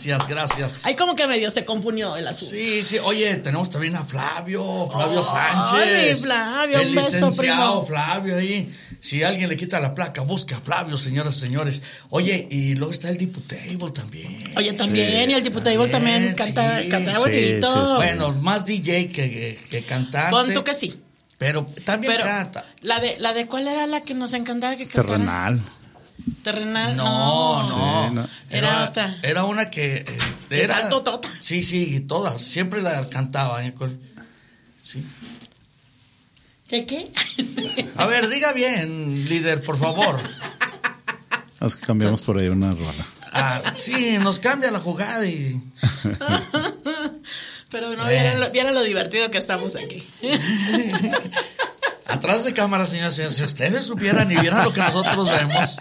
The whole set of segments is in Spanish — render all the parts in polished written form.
Gracias. Ay, como que medio se compunió el asunto. Sí. Oye, tenemos también a Flavio Sánchez. Ay, Flavio, el un beso, licenciado primo. Flavio ahí. Si alguien le quita la placa, busca a Flavio, señoras y señores. Oye, y luego está el Diputable también. Oye, también, y el Diputable también canta bonito. Sí. Bueno, más DJ que cantante. Pon tú que sí. Pero también canta. La de ¿cuál era la que nos encantaba que cantara? Terrenal. No. Era otra. Era una que era totota. Sí, todas. Siempre la cantaba. Sí. ¿Qué? A ver, diga bien, líder, por favor. Es que cambiamos por ahí una rola. Sí, nos cambia la jugada y... Pero no, vieron lo divertido que estamos aquí. Atrás de cámara, señores, si ustedes supieran y vieran lo que nosotros vemos.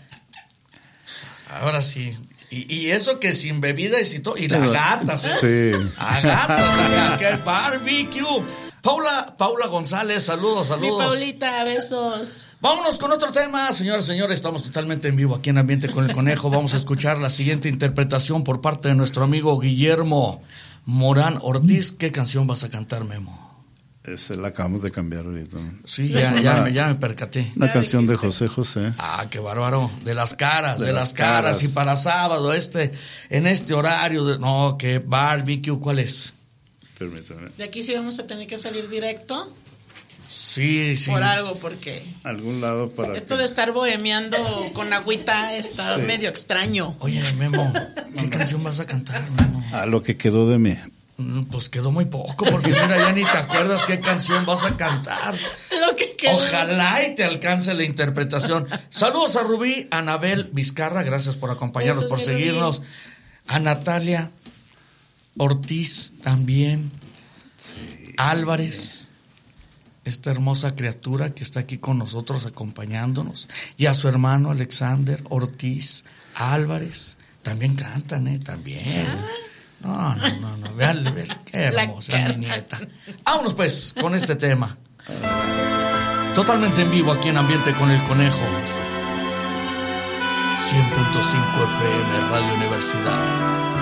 Ahora sí. Y eso que sin bebidas y todo. Y las gatas, Sí. A gatas, acá, que barbecue. Paula González, saludos. Mi Paulita, besos. Vámonos con otro tema, señores, estamos totalmente en vivo aquí en Ambiente con el Conejo. Vamos a escuchar la siguiente interpretación por parte de nuestro amigo Guillermo Morán Ortiz. ¿Qué canción vas a cantar, Memo? La acabamos de cambiar ahorita. Sí, ya me percaté. Una canción de José José. Qué bárbaro. De las caras. Y para sábado, en este horario. No, que barbecue, ¿cuál es? Permítame. De aquí sí vamos a tener que salir directo. Sí. Por algo, porque algún lado para esto de estar bohemiando con agüita está medio extraño. Oye, Memo, ¿qué canción vas a cantar, Memo? Lo que quedó de mí. Pues quedó muy poco, porque mira, ya ni te acuerdas qué canción vas a cantar. Lo que quedó. Ojalá y te alcance la interpretación. Saludos a Rubí, a Anabel Vizcarra, gracias por acompañarnos, por seguirnos. Rubí. A Natalia Ortiz también. Sí. Álvarez, esta hermosa criatura que está aquí con nosotros acompañándonos. Y a su hermano Alexander Ortiz Álvarez. También cantan, también. ¿Sí? No. Vean, qué hermosa mi nieta. Vámonos pues con este tema. Totalmente en vivo aquí en Ambiente con el Conejo. 100.5 FM Radio Universidad.